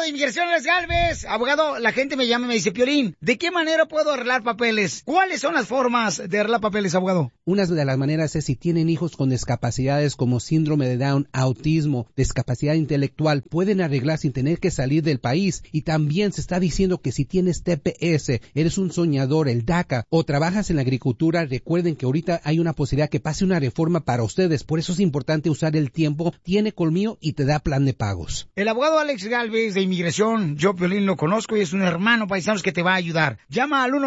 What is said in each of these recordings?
de inmigración, Alex Gálvez. Abogado, la gente me llama y me dice, Piolín, ¿de qué manera puedo arreglar papeles? ¿Cuáles son las formas de arreglar papeles, abogado? Una de las maneras es si tienen hijos con discapacidades como síndrome de Down, autismo, discapacidad intelectual, pueden arreglar sin tener que salir del país. Y también se está diciendo que si tienes TPS, eres un soñador, el DACA, o trabajas en la agricultura, recuerden que ahorita hay una posibilidad que pase una reforma para ustedes. Por eso es importante usar el tiempo. Tiene colmillo y te da plan de pagos. El abogado Alex Gálvez de inmigración, yo Piolín lo conozco y es un hermano paisanos que te va a ayudar. Llama al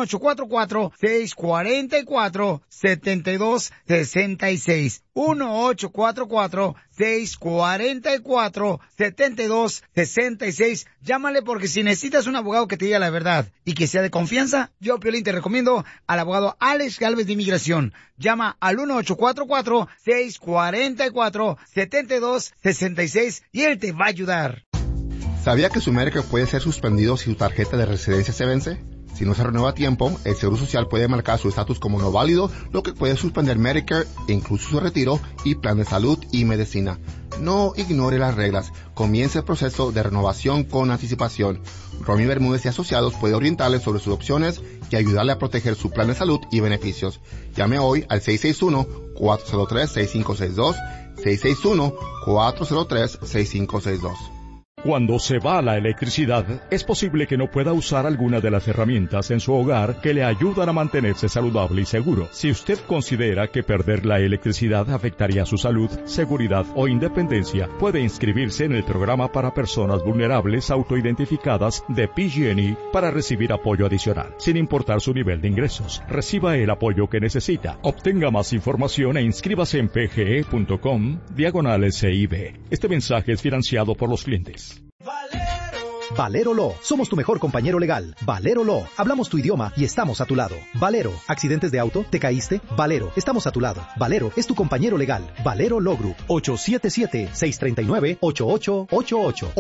1-844-644-7266. 1-844-644-7266. Llámale porque si necesitas un abogado que te diga la verdad y que sea de confianza, yo Piolín te recomiendo al abogado Alex Gálvez de inmigración. Llama al 1-844-644-7266 y él te va a ayudar. ¿Sabía que su Medicare puede ser suspendido si su tarjeta de residencia se vence? Si no se renueva a tiempo, el Seguro Social puede marcar su estatus como no válido, lo que puede suspender Medicare, incluso su retiro y plan de salud y medicina. No ignore las reglas. Comience el proceso de renovación con anticipación. Romy Bermúdez y Asociados puede orientarle sobre sus opciones y ayudarle a proteger su plan de salud y beneficios. Llame hoy al 661-403-6562, 661-403-6562. Cuando se va la electricidad, es posible que no pueda usar alguna de las herramientas en su hogar que le ayudan a mantenerse saludable y seguro. Si usted considera que perder la electricidad afectaría su salud, seguridad o independencia, puede inscribirse en el programa para personas vulnerables autoidentificadas de PG&E para recibir apoyo adicional, sin importar su nivel de ingresos. Reciba el apoyo que necesita. Obtenga más información e inscríbase en pge.com/CIB. Este mensaje es financiado por los clientes. Valero Law, somos tu mejor compañero legal. Valero Law, hablamos tu idioma y estamos a tu lado. Valero, accidentes de auto, ¿te caíste? Valero, estamos a tu lado. Valero es tu compañero legal. Valero Law Group, 877-639-8888.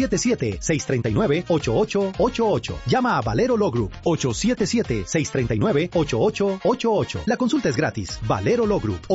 877-639-8888. Llama a Valero Law Group, 877-639-8888. La consulta es gratis. Valero Law Group,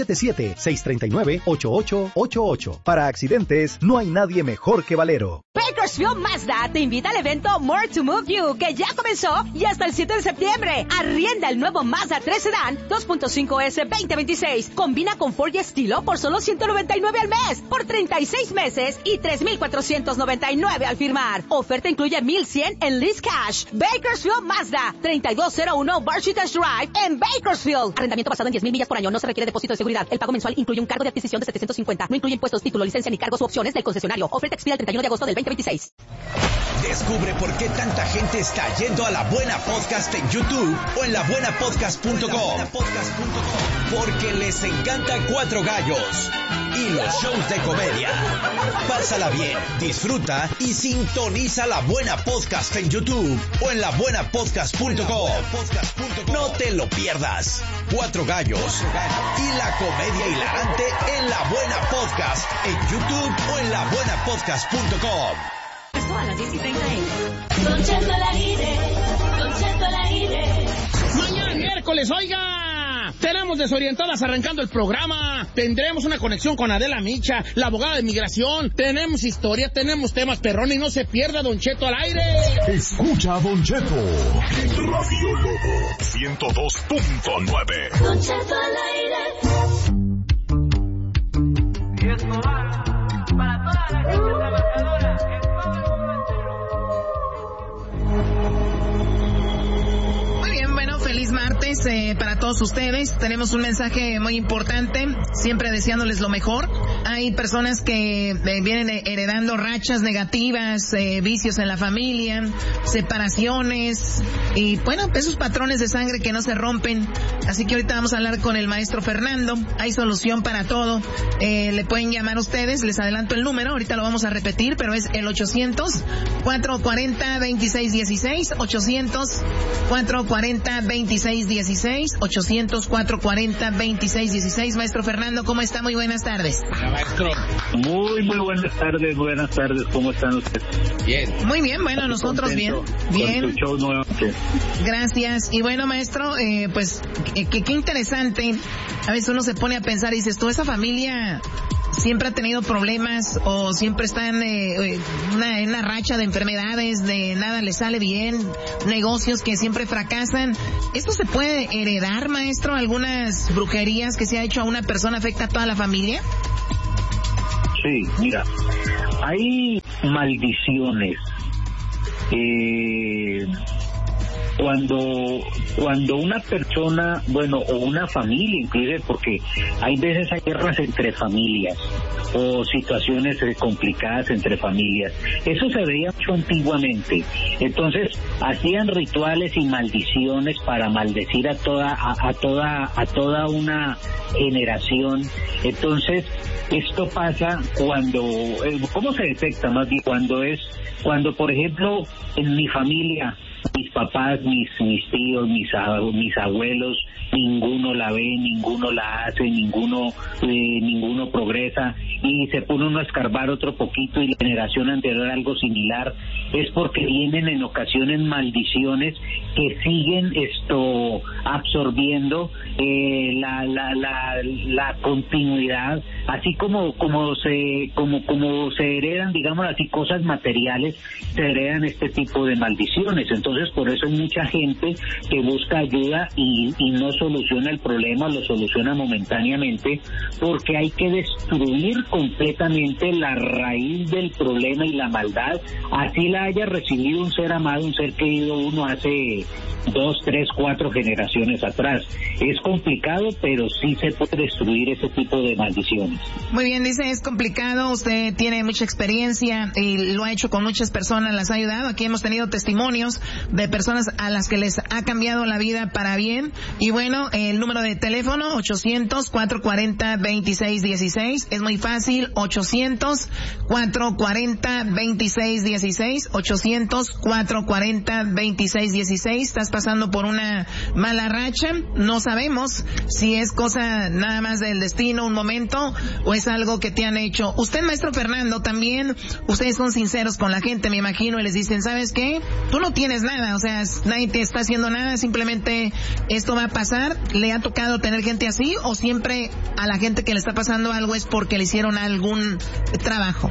877-639-8888. Para accidentes, no hay nadie mejor que Valero. Bakersfield Mazda te invita al evento More to Move You, que ya comenzó y hasta el 7 de septiembre. Arrienda el nuevo Mazda 3 Sedan 2.5S 2026. Combina confort y estilo por solo $199 al mes, por 36 meses y $3,499 al firmar. Oferta incluye $1,100 en lease cash. Bakersfield Mazda, 3201 Barchitas Drive en Bakersfield. Arrendamiento basado en 10,000 millas por año. No se requiere depósito de seguridad. El pago mensual incluye un cargo de adquisición de $750. No incluye impuestos, título, licencia ni cargos u opciones del concesionario. Oferta expira el 31 de agosto del 2026. Descubre por qué tanta gente está yendo a La Buena Podcast en YouTube o en labuenapodcast.com. Porque les encanta Cuatro Gallos y los shows de comedia. Pásala bien, disfruta y sintoniza La Buena Podcast en YouTube o en labuenapodcast.com. No te lo pierdas. Cuatro Gallos y la comedia hilarante en La Buena Podcast en YouTube o en labuenapodcast.com. A las 10:30 a.m. Don Cheto al aire, Don Cheto al aire. Mañana miércoles, oiga, tenemos Desorientadas arrancando el programa. Tendremos una conexión con Adela Micha, la abogada de inmigración. Tenemos historia, tenemos temas perrones y no se pierda Don Cheto al aire. Escucha a Don Cheto en Radio Lobo 102.9. Don Cheto al aire. Y esto va para toda la gente trabajadora. Muy bien, bueno, feliz martes para todos ustedes. Tenemos un mensaje muy importante, siempre deseándoles lo mejor. Hay personas que vienen heredando rachas negativas, vicios en la familia, separaciones y, bueno, esos patrones de sangre que no se rompen. Así que ahorita vamos a hablar con el maestro Fernando. Hay solución para todo. Le pueden llamar ustedes, les adelanto el número, ahorita lo vamos a repetir, pero es el 800-440-2616, 800-440-2616, 800-440-2616. Maestro Fernando, ¿cómo está? Muy buenas tardes. Maestro. Muy buenas tardes, ¿cómo están ustedes? Bien. Muy bien, bueno, nosotros bien. Bien. Con tu show nuevo. Gracias. Y bueno, maestro, pues, qué interesante. A veces uno se pone a pensar y dices, tú, esa familia siempre ha tenido problemas o siempre está en una racha de enfermedades, de nada le sale bien, negocios que siempre fracasan. ¿Esto se puede heredar, maestro? ¿Algunas brujerías que se ha hecho a una persona afecta a toda la familia? Sí, mira, hay maldiciones. Cuando una persona, bueno, o una familia inclusive, porque hay veces hay guerras entre familias o situaciones complicadas entre familias, eso se veía mucho antiguamente. Entonces hacían rituales y maldiciones para maldecir a toda una generación. Entonces esto pasa cuando, ¿cómo se detecta? Más bien cuando por ejemplo en mi familia, mis papás, mis tíos, mis abuelos, ninguno la ve, ninguno la hace, ninguno progresa, y se pone uno a escarbar otro poquito y la generación anterior algo similar, es porque vienen en ocasiones maldiciones que siguen absorbiendo la continuidad, así como se heredan, digamos así, cosas materiales, se heredan este tipo de maldiciones. Entonces por eso hay mucha gente que busca ayuda y no soluciona el problema, lo soluciona momentáneamente, porque hay que destruir completamente la raíz del problema y la maldad, así la haya recibido un ser amado, un ser querido uno hace 2, 3, 4 generaciones atrás. Es complicado, pero sí se puede destruir ese tipo de maldiciones. Muy bien, dice, es complicado, usted tiene mucha experiencia y lo ha hecho con muchas personas, las ha ayudado. Aquí hemos tenido testimonios de personas a las que les ha cambiado la vida para bien. Y bueno, el número de teléfono 800-440-2616, es muy fácil, 800-440-2616, 800-440-2616. Estás pasando por una mala racha, no sabemos si es cosa nada más del destino, un momento, o es algo que te han hecho. Usted, maestro Fernando, también, ustedes son sinceros con la gente, me imagino, y les dicen, ¿sabes qué? Tú no tienes nada, o sea, nadie te está haciendo nada, simplemente esto va a pasar. ¿Le ha tocado tener gente así, o siempre a la gente que le está pasando algo es porque le hicieron algún trabajo?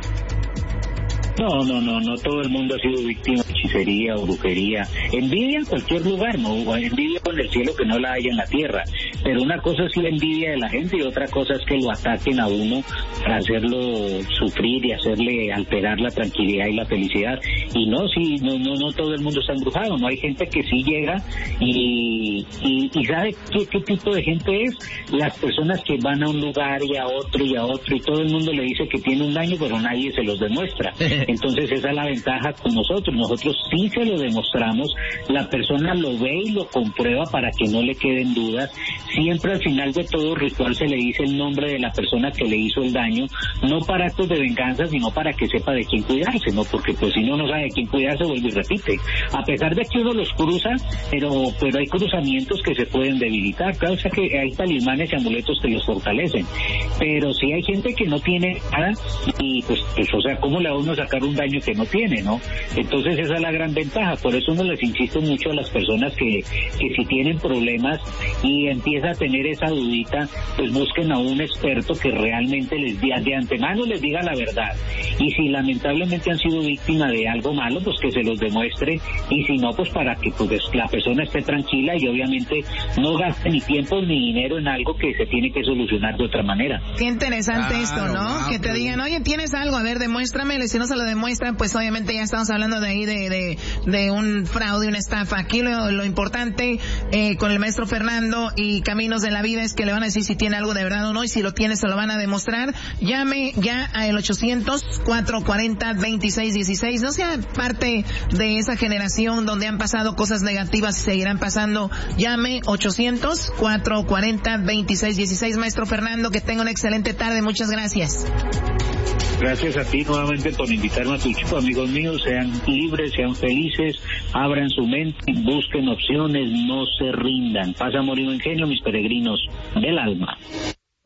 No, todo el mundo ha sido víctima de hechicería o brujería. Envidia en cualquier lugar, ¿no? Envidia con el cielo que no la haya en la tierra. Pero una cosa es la envidia de la gente y otra cosa es que lo ataquen a uno para hacerlo sufrir y hacerle alterar la tranquilidad y la felicidad. Y no todo el mundo está embrujado, ¿no? Hay gente que sí llega y ¿sabe qué tipo de gente es? Las personas que van a un lugar y a otro y todo el mundo le dice que tiene un daño, pero nadie se los demuestra. Entonces esa es la ventaja con nosotros sí se lo demostramos, la persona lo ve y lo comprueba para que no le queden dudas. Siempre al final de todo ritual se le dice el nombre de la persona que le hizo el daño, no para actos de venganza, sino para que sepa de quién cuidarse, ¿no? Porque pues si no sabe de quién cuidarse, vuelve y repite. A pesar de que uno los cruza, pero hay cruzamientos que se pueden debilitar. Claro, o sea que hay talismanes y amuletos que los fortalecen. Pero si hay gente que no tiene nada y pues o sea, ¿cómo le va a uno sacar un daño que no tiene, no? Entonces esa es la gran ventaja. Por eso uno les insisto mucho a las personas que si tienen problemas y empieza a tener esa dudita, pues busquen a un experto que realmente les diga de antemano, les diga la verdad. Y si lamentablemente han sido víctimas de algo malo, pues que se los demuestre, y si no, pues para que pues la persona esté tranquila y obviamente no gaste ni tiempo ni dinero en algo que se tiene que solucionar de otra manera. Qué interesante esto, ¿no? Que te digan, oye, ¿tienes algo? A ver, demuéstramelo. Si no se lo demuestran, pues obviamente ya estamos hablando de ahí de un fraude, una estafa. Aquí lo importante con el maestro Fernando y Caminos de la Vida es que le van a decir si tiene algo de verdad o no, y si lo tiene se lo van a demostrar. Llame ya al 800-440-2616. No sea parte de esa generación donde han pasado cosas negativas y seguirán pasando. Llame 800-440-2616. Maestro Fernando, que tenga una excelente tarde. Muchas gracias. Gracias a ti nuevamente por invitarme a tu show, amigos míos. Sean libres, sean felices, abran su mente, busquen opciones, no se rindan. Paz, amor y buen genio, mis peregrinos del alma.